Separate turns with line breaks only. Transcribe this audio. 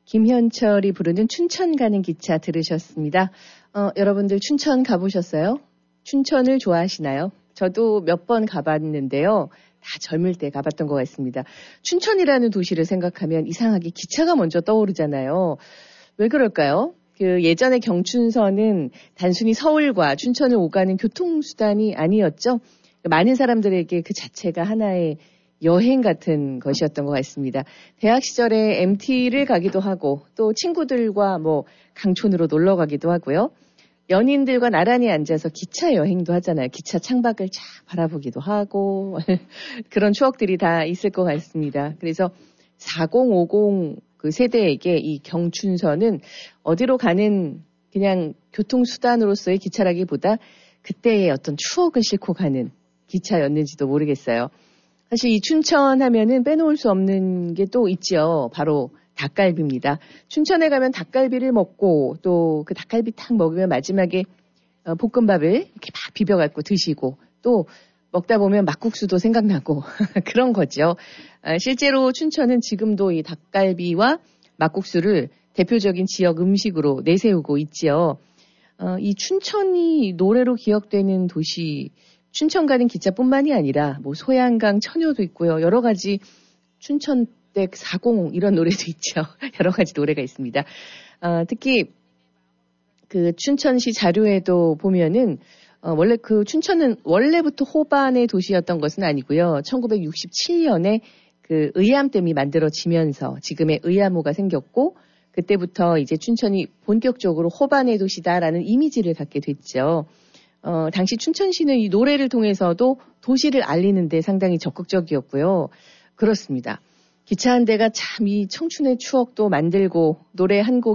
김현철이 부르는 춘천 가는 기차 들으셨습니다. 여러분들 춘천 가보셨어요? 춘천을 좋아하시나요? 저도 몇 번 가봤는데요. 다 젊을 때 가봤던 것 같습니다. 춘천이라는 도시를 생각하면 이상하게 기차가 먼저 떠오르잖아요. 왜 그럴까요? 예전에 경춘선은 단순히 서울과 춘천을 오가는 교통수단이 아니었죠. 많은 사람들에게 그 자체가 하나의 여행 같은 것이었던 것 같습니다. 대학 시절에 MT를 가기도 하고 또 친구들과 강촌으로 놀러 가기도 하고요. 연인들과 나란히 앉아서 기차 여행도 하잖아요. 기차 창밖을 쫙 바라보기도 하고 그런 추억들이 다 있을 것 같습니다. 그래서 4050 그 세대에게 이 경춘선은 어디로 가는 그냥 교통수단으로서의 기차라기보다 그때의 어떤 추억을 싣고 가는 기차였는지도 모르겠어요. 사실 이 춘천 하면은 빼놓을 수 없는 게 또 있죠. 바로 닭갈비입니다. 춘천에 가면 닭갈비를 먹고 또 그 닭갈비 탁 먹으면 마지막에 볶음밥을 이렇게 막 비벼갖고 드시고 또 먹다 보면 막국수도 생각나고 그런 거죠. 실제로 춘천은 지금도 이 닭갈비와 막국수를 대표적인 지역 음식으로 내세우고 있지요. 이 춘천이 노래로 기억되는 도시, 춘천 가는 기차뿐만이 아니라 소양강 처녀도 있고요. 여러 가지 춘천댁 450 이런 노래도 있죠. 여러 가지 노래가 있습니다. 특히 그 춘천시 자료에도 보면은 원래 그 춘천은 원래부터 호반의 도시였던 것은 아니고요. 1967년에 그 의암댐이 만들어지면서 지금의 의암호가 생겼고 그때부터 이제 춘천이 본격적으로 호반의 도시다라는 이미지를 갖게 됐죠. 당시 춘천시는 이 노래를 통해서도 도시를 알리는데 상당히 적극적이었고요. 그렇습니다. 기차 한 대가 참 이 청춘의 추억도 만들고 노래 한 곡